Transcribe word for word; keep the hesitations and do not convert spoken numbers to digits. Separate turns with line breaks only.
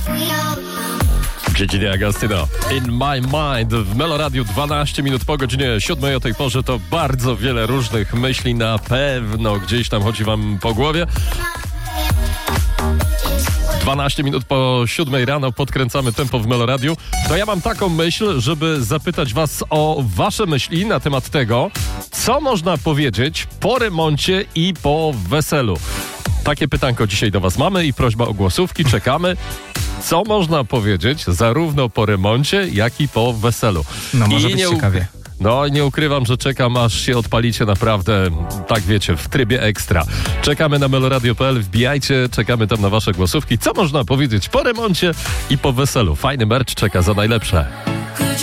Gigi D'Agostino, In My Mind w Meloradiu, dwanaście minut po godzinie siódmej. O tej porze to bardzo wiele różnych myśli na pewno gdzieś tam chodzi wam po głowie. dwanaście minut po siódmej rano podkręcamy tempo w Meloradiu. To ja mam taką myśl, żeby zapytać was o wasze myśli na temat tego, co można powiedzieć po remoncie i po weselu. Takie pytanko dzisiaj do was mamy i prośba o głosówki. Czekamy. Co można powiedzieć zarówno po remoncie, jak i po weselu?
No może
I
być
nie,
ciekawie.
No nie ukrywam, że czekam, aż się odpalicie naprawdę, tak wiecie, w trybie ekstra. Czekamy na meloradio kropka p l, wbijajcie, czekamy tam na wasze głosówki. Co można powiedzieć po remoncie i po weselu? Fajny merch czeka za najlepsze.